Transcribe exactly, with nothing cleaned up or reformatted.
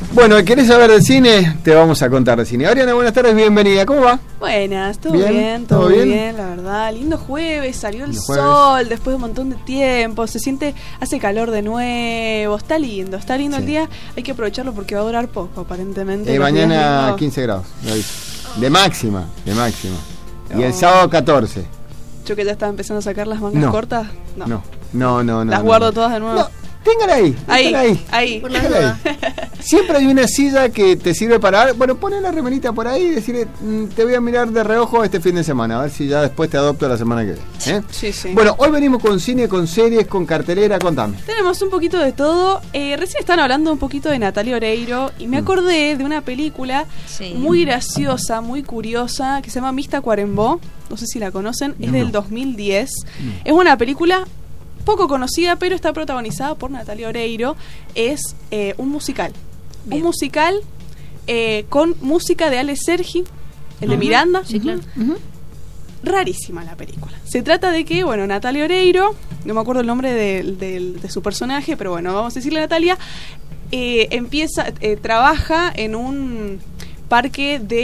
Bueno, ¿querés saber de cine? Te vamos a contar de cine. Ariana, buenas tardes, bienvenida. ¿Cómo va? Buenas, todo bien, bien, todo, ¿todo bien? bien, la verdad. Lindo jueves, salió el Lindo jueves. sol después de un montón de tiempo, se siente, hace calor de nuevo, está lindo, está lindo Sí. el día, hay que aprovecharlo porque va a durar poco, aparentemente. Eh, los días mañana lindos. quince grados, lo aviso. De máxima, de máxima. Y el No. sábado catorce. Yo que ya estaba empezando a sacar las mangas No. cortas, no. No, no, no, no. Las no, guardo no. todas de nuevo. No, téngala ahí, Ahí, déjala ahí. ahí. Por la Déjala duda. ahí. Siempre hay una silla que te sirve para... Bueno, poné la remerita por ahí y decirle, mm, te voy a mirar de reojo este fin de semana, a ver si ya después te adopto la semana que viene. ¿eh? Sí, sí. Bueno, hoy venimos con cine, con series, con cartelera, contame. Tenemos un poquito de todo. Eh, recién están hablando un poquito de Natalia Oreiro y me acordé de una película Sí. muy graciosa, muy curiosa, que se llama Mista Cuarembó. No sé si la conocen, es No. del dos mil diez. Es una película poco conocida, pero está protagonizada por Natalia Oreiro. Es eh, un musical. Bien. Un musical eh, con música de Ale Sergi, el de Ajá. Miranda. Sí, claro. Rarísima la película. Se trata de que, bueno, Natalia Oreiro, no me acuerdo el nombre de, de- de su personaje, pero bueno, vamos a decirle Natalia, eh, empieza, eh, trabaja en un parque de